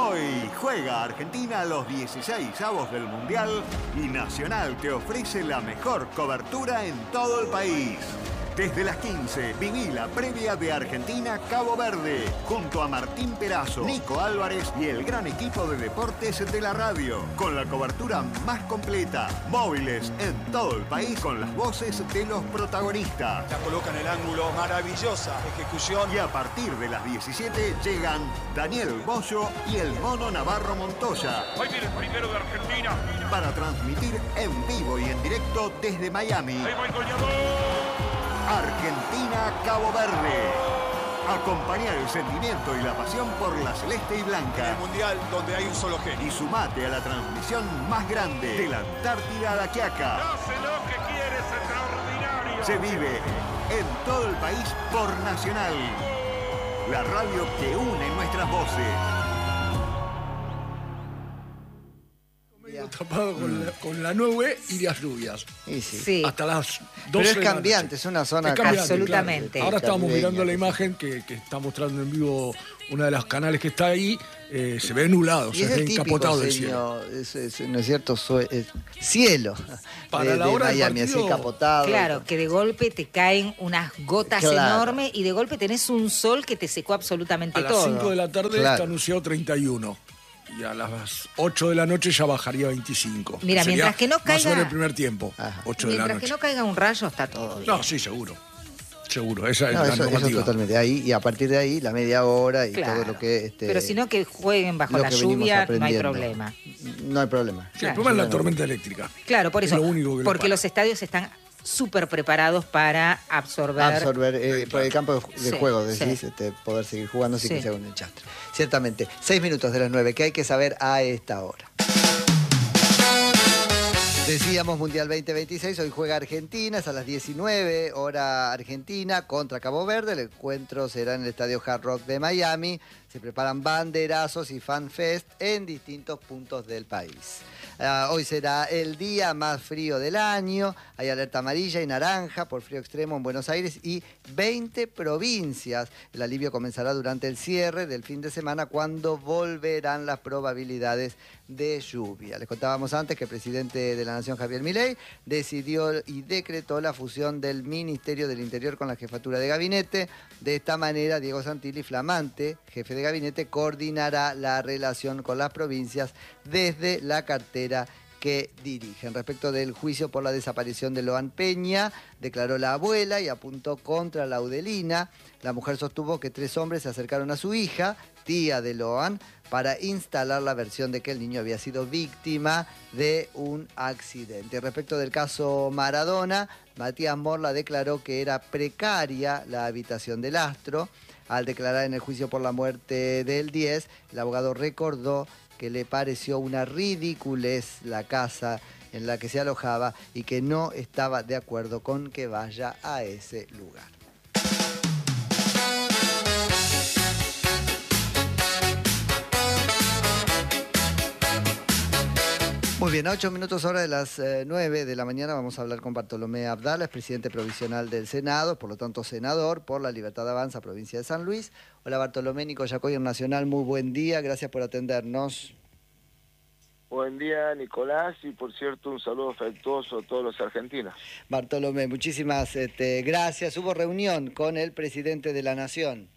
Hoy juega Argentina a los 16avos del Mundial y Nacional te ofrece la mejor cobertura en todo el país. Desde las 15, viví la previa de Argentina-Cabo Verde, junto a Martín Perazo, Nico Álvarez y el gran equipo de deportes de la radio, con la cobertura más completa, móviles en todo el país con las voces de los protagonistas. La coloca en el ángulo, maravillosa ejecución. Y a partir de las 17 llegan Daniel Bollo y el Mono Navarro Montoya. Ahí viene el primero de Argentina. Para transmitir en vivo y en directo desde Miami. Ahí va el goleador. Argentina-Cabo Verde. Acompañar el sentimiento y la pasión por la celeste y blanca. En el Mundial donde hay un solo genio. Y sumate a la transmisión más grande de la Antártida a la Quiaca. Hace lo que quiere, es extraordinario. Se vive en todo el país por Nacional. La radio que une nuestras voces. Tapado con la nube y las lluvias. Sí. Hasta las 12 Pero es de la cambiante, noche. es una zona Es cambiante, absolutamente. claro. Ahora estamos caribeña, mirando la imagen que está mostrando en vivo una de las canales que está ahí. Se ve nublado, Y se es ve el típico, encapotado el cielo. ¿no es cierto? Cielo. Para la hora del Miami, partido, así encapotado. Claro, que de golpe te caen unas gotas Claro. enormes y de golpe tenés un sol que te secó absolutamente A las todo. 5 de la tarde Claro. está anunciado 31. Y a las 8 de la noche ya bajaría a 25. Mira, Sería mientras que no más o menos caiga- el primer tiempo, Ajá. 8 de la Mientras noche. que no caiga un rayo está todo bien. No, sí, seguro. Seguro, esa es No, la eso normativa. totalmente. Ahí, y a partir de ahí, la media hora y Claro. todo lo que... Pero si no que jueguen bajo lo la que venimos lluvia, no hay aprendiendo. problema. No hay problema. Sí, el problema es la tormenta eléctrica. Claro, por Es eso. lo único que le Porque para. los estadios están súper preparados para absorber. Por el campo de Sí, juego, decís, sí. poder seguir jugando sin Sí. que sea un desastre. Ciertamente. 6 minutos de las 9, que hay que saber a esta hora. Decíamos Mundial 2026, hoy juega Argentina, es a las 19, hora argentina, contra Cabo Verde. El encuentro será en el Estadio Hard Rock de Miami. Se preparan banderazos y fanfest en distintos puntos del país. Hoy será el día más frío del año. Hay alerta amarilla y naranja por frío extremo en Buenos Aires y 20 provincias. El alivio comenzará durante el cierre del fin de semana cuando volverán las probabilidades de lluvia. Les contábamos antes que el presidente de la Nación, Javier Milei, decidió y decretó la fusión del Ministerio del Interior con la Jefatura de Gabinete. De esta manera, Diego Santilli, flamante jefe de gabinete, coordinará la relación con las provincias desde la cartera que dirigen. Respecto del juicio por la desaparición de Loan Peña, declaró la abuela y apuntó contra Laudelina. La mujer sostuvo que 3 hombres se acercaron a su hija, tía de Loan, para instalar la versión de que el niño había sido víctima de un accidente. Respecto del caso Maradona, Matías Morla declaró que era precaria la habitación del astro. Al declarar en el juicio por la muerte del 10, el abogado recordó que le pareció una ridiculez la casa en la que se alojaba y que no estaba de acuerdo con que vaya a ese lugar. Muy bien, a 8 minutos hora de las 9 de la mañana vamos a hablar con Bartolomé Abdala, es presidente provisional del Senado, por lo tanto senador por la Libertad Avanza, provincia de San Luis. Hola Bartolomé, Nico Yacoy, Nacional, muy buen día, gracias por atendernos. Buen día, Nicolás, y por cierto, un saludo afectuoso a todos los argentinos. Bartolomé, muchísimas gracias. Hubo reunión con el presidente de la Nación.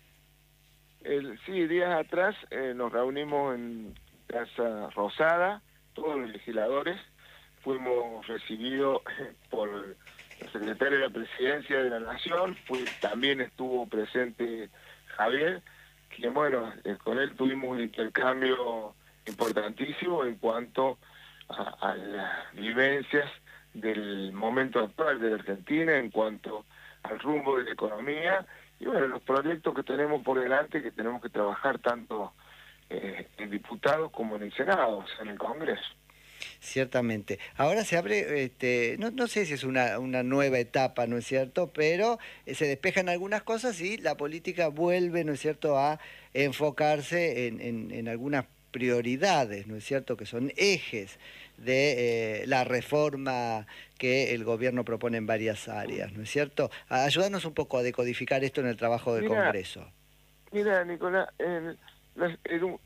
Sí, días atrás nos reunimos en Casa Rosada, todos los legisladores. Fuimos recibidos por el secretario de la Presidencia de la Nación, también estuvo presente Javier, que bueno, con él tuvimos un intercambio importantísimo en cuanto a las vivencias del momento actual de la Argentina, en cuanto al rumbo de la economía y bueno, los proyectos que tenemos por delante, que tenemos que trabajar tanto en diputados como en el Senado, o sea, en el Congreso. Ciertamente. Ahora se abre, no sé si es una nueva etapa, ¿no es cierto? Pero se despejan algunas cosas y la política vuelve, ¿no es cierto?, a enfocarse en algunas prioridades, ¿no es cierto?, que son ejes de la reforma que el gobierno propone en varias áreas, ¿no es cierto? Ayúdanos un poco a decodificar esto en el trabajo del Congreso. Mira, Nicolás,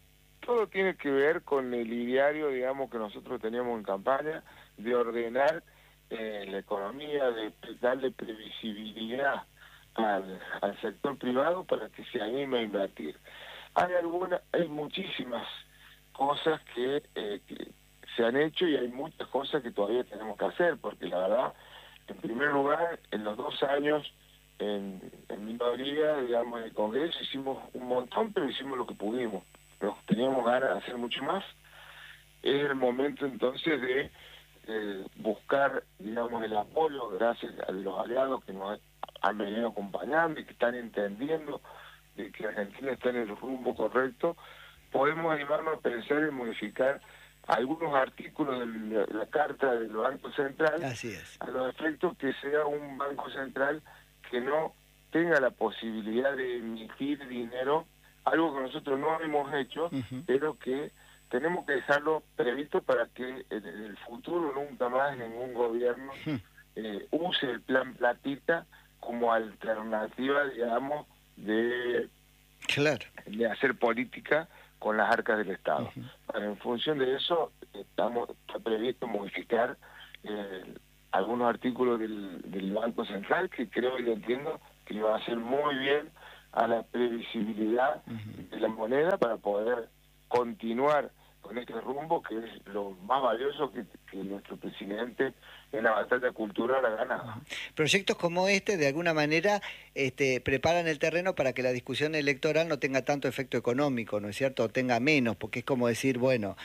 todo tiene que ver con el ideario, digamos, que nosotros teníamos en campaña, de ordenar la economía, de darle previsibilidad al sector privado para que se anime a invertir. Hay muchísimas cosas que se han hecho y hay muchas cosas que todavía tenemos que hacer, porque la verdad, en primer lugar, en los 2 años en minoría, digamos, en el Congreso hicimos un montón, pero hicimos lo que pudimos. Pero teníamos ganas de hacer mucho más. Es el momento entonces de buscar, digamos, el apoyo gracias a los aliados que nos han venido acompañando y que están entendiendo de que Argentina está en el rumbo correcto. Podemos animarnos a pensar en modificar algunos artículos de la Carta del Banco Central. Así es. A los efectos que sea un Banco Central que no tenga la posibilidad de emitir dinero, algo que nosotros no hemos hecho, pero que tenemos que dejarlo previsto para que en el futuro nunca más ningún gobierno use el plan platita como alternativa, digamos, de hacer política con las arcas del Estado. En función de eso, está previsto modificar algunos artículos del Banco Central, que creo y entiendo que va a hacer muy bien a la previsibilidad de la moneda para poder continuar con este rumbo, que es lo más valioso que nuestro presidente en la batalla cultural ha ganado. Proyectos como este, de alguna manera, preparan el terreno para que la discusión electoral no tenga tanto efecto económico, ¿no es cierto? O tenga menos, porque es como decir, bueno,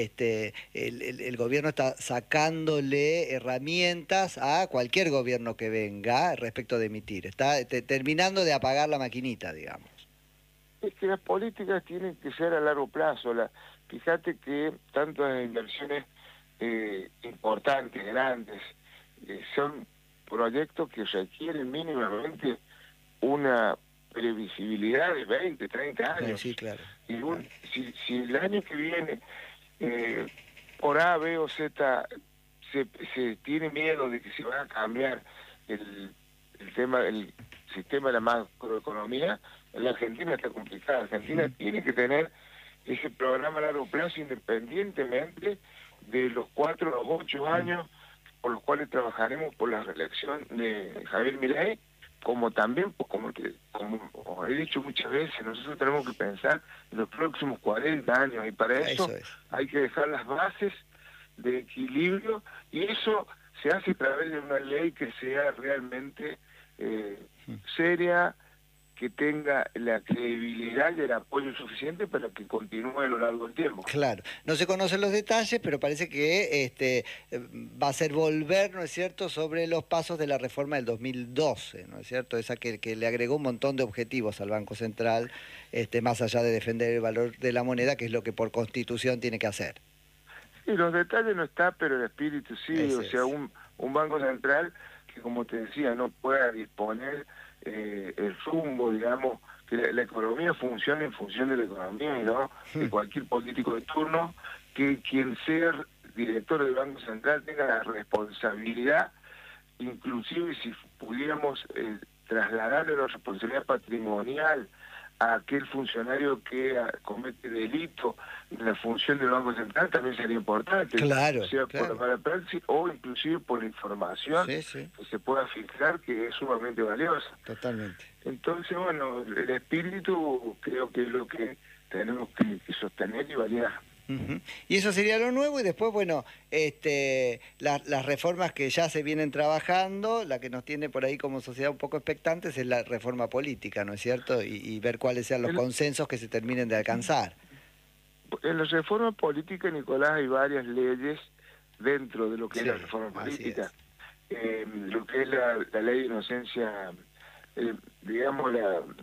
el gobierno está sacándole herramientas a cualquier gobierno que venga respecto de emitir. Está terminando de apagar la maquinita, digamos. Es que las políticas tienen que ser a largo plazo. Fíjate que tantas inversiones importantes, grandes, son proyectos que requieren mínimamente una previsibilidad de 20, 30 años. Sí, claro. Y si el año que viene, por A, B o Z, se tiene miedo de que se va a cambiar el sistema de la macroeconomía, en la Argentina está complicada. Argentina tiene que tener ese programa a largo plazo independientemente de los 4 o los 8 años por los cuales trabajaremos por la reelección de Javier Milei, como también, pues, como he dicho muchas veces, nosotros tenemos que pensar en los próximos 40 años, y para eso hay que dejar las bases de equilibrio, y eso se hace a través de una ley que sea realmente seria, que tenga la credibilidad y el apoyo suficiente para que continúe a lo largo del tiempo. Claro, no se conocen los detalles, pero parece que va a ser volver, ¿no es cierto?, sobre los pasos de la reforma del 2012, ¿no es cierto?, esa que le agregó un montón de objetivos al Banco Central, más allá de defender el valor de la moneda, que es lo que por Constitución tiene que hacer. Sí, los detalles no está, pero el espíritu sí. Eso o sea, un Banco Central que, como te decía, no pueda disponer el rumbo, digamos, que la economía funcione en función de la economía y no de cualquier político de turno, que quien sea director del Banco Central tenga la responsabilidad, inclusive si pudiéramos trasladarle la responsabilidad patrimonial a aquel funcionario que comete delito en la función del Banco Central, también sería importante. Claro, sea claro. por la mala praxis o inclusive por la información que se pueda filtrar, que es sumamente valiosa. Totalmente. Entonces, bueno, el espíritu creo que es lo que tenemos que sostener y validar. Y eso sería lo nuevo, y después, bueno, las reformas que ya se vienen trabajando, la que nos tiene por ahí como sociedad un poco expectantes es la reforma política, ¿no es cierto? Y ver cuáles sean los consensos que se terminen de alcanzar. En la reforma política, Nicolás, hay varias leyes dentro de lo que es la reforma política. Lo que es la ley de inocencia, digamos,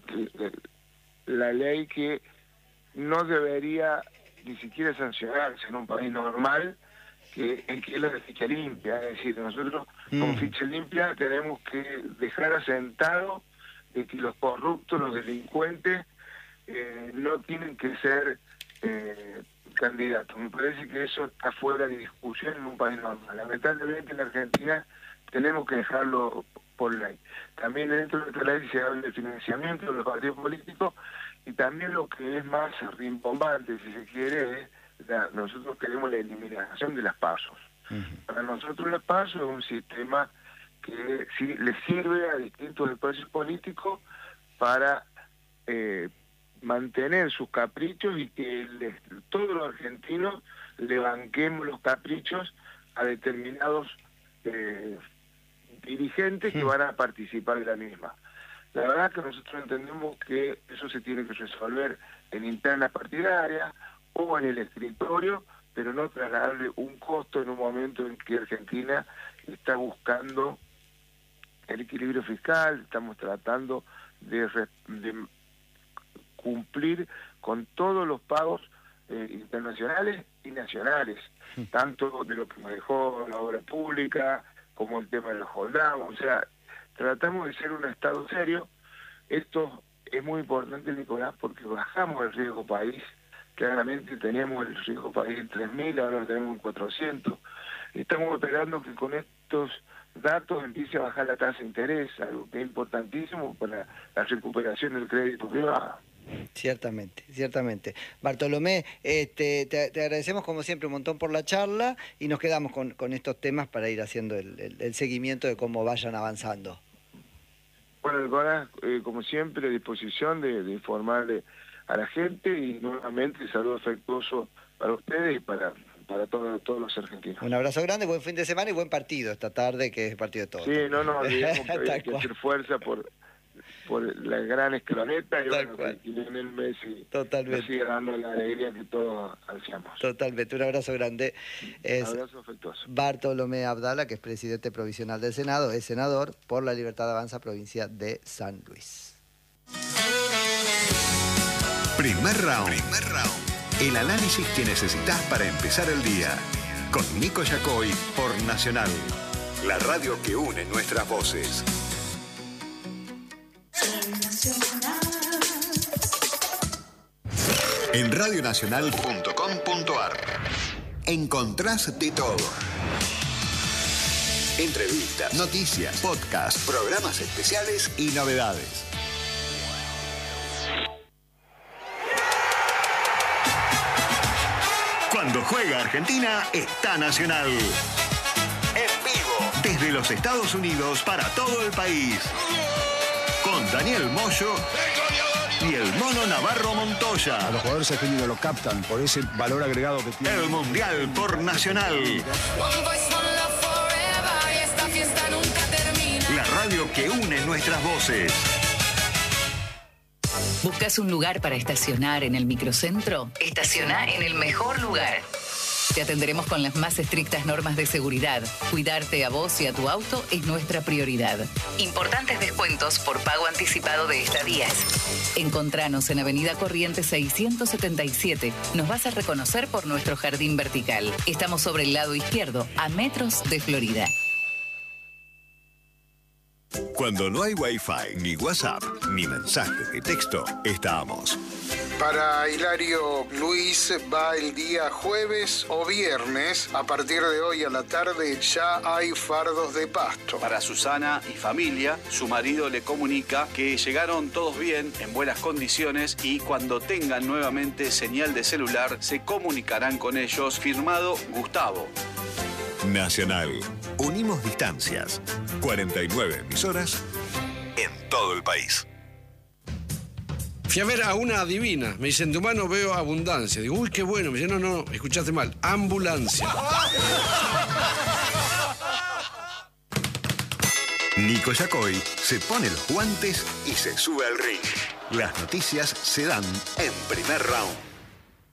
la ley que no debería ni siquiera sancionarse en un país normal, que es la de ficha limpia. Es decir, nosotros con ficha limpia tenemos que dejar asentado de que los corruptos, los delincuentes, no tienen que ser candidatos. Me parece que eso está fuera de discusión en un país normal. Lamentablemente en la Argentina tenemos que dejarlo por ley. También dentro de esta ley se habla del financiamiento de los partidos políticos, Y también lo que es más rimbombante, si se quiere, es nosotros queremos la eliminación de las PASO. Para nosotros las PASO es un sistema que sí le sirve a distintos espacios políticos para mantener sus caprichos y que todos los argentinos le banquemos los caprichos a determinados dirigentes que van a participar de la misma. La verdad que nosotros entendemos que eso se tiene que resolver en internas partidarias o en el escritorio, pero no trasladarle un costo en un momento en que Argentina está buscando el equilibrio fiscal, estamos tratando de cumplir con todos los pagos internacionales y nacionales, tanto de lo que manejó la obra pública como el tema de los holdouts. O sea, tratamos de ser un Estado serio. Esto es muy importante, Nicolás, porque bajamos el riesgo país. Claramente teníamos el riesgo país en 3.000, ahora lo tenemos en 400. Estamos esperando que con estos datos empiece a bajar la tasa de interés, algo que es importantísimo para la recuperación del crédito privado. Ciertamente, ciertamente. Bartolomé, te agradecemos como siempre un montón por la charla y nos quedamos con estos temas para ir haciendo el seguimiento de cómo vayan avanzando. Bueno, Nicolás, como siempre, a disposición de informarle a la gente y nuevamente saludo afectuoso para ustedes y para todos los argentinos. Un abrazo grande, buen fin de semana y buen partido esta tarde, que es el partido de todos. Sí, no olvidemos que hay que hacer fuerza por la gran escaloneta y bueno, que Lionel Messi nos siga dando la alegría que todos ansiamos. Totalmente, un abrazo grande. Un abrazo afectuoso. Bartolomé Abdala, que es presidente provisional del Senado, es senador por la Libertad de Avanza, provincia de San Luis. Primer round. El análisis que necesitas para empezar el día. Con Nico Yacoy por Nacional. La radio que une nuestras voces. En radionacional.com.ar encontrás de todo. Entrevistas, noticias, podcasts, programas especiales y novedades. Cuando juega Argentina, está Nacional. En vivo, desde los Estados Unidos para todo el país. Con Daniel Moyo y el Mono Navarro Montoya. A los jugadores argentinos lo captan por ese valor agregado que tiene. El Mundial por Nacional. La radio que une nuestras voces. ¿Buscas un lugar para estacionar en el microcentro? Estaciona en el mejor lugar. Te atenderemos con las más estrictas normas de seguridad. Cuidarte a vos y a tu auto es nuestra prioridad. Importantes descuentos por pago anticipado de estadías. Encontranos en Avenida Corrientes 677. Nos vas a reconocer por nuestro jardín vertical. Estamos sobre el lado izquierdo, a metros de Florida. Cuando no hay Wi-Fi, ni WhatsApp, ni mensajes de texto, estamos. Para Hilario Luis va el día jueves o viernes. A partir de hoy a la tarde ya hay fardos de pasto. Para Susana y familia, su marido le comunica que llegaron todos bien, en buenas condiciones, y cuando tengan nuevamente señal de celular se comunicarán con ellos. Firmado Gustavo. Nacional. Unimos distancias. 49 emisoras en todo el país. Fui a ver a una divina. Me dice, en tu mano veo abundancia. Digo, uy, qué bueno. Me dice, no, escuchaste mal. Ambulancia. Nico Yacoy se pone los guantes y se sube al ring. Las noticias se dan en Primer Round.